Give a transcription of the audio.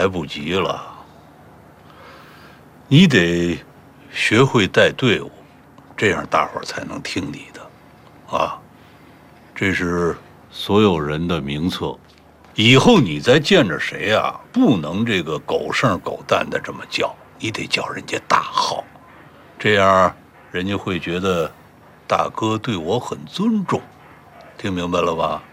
来不及了。你得学会带队伍，这样大伙儿才能听你的，啊，这是所有人的名册。以后你再见着谁啊，不能这个狗剩狗蛋的这么叫，你得叫人家大号，这样人家会觉得大哥对我很尊重，听明白了吧？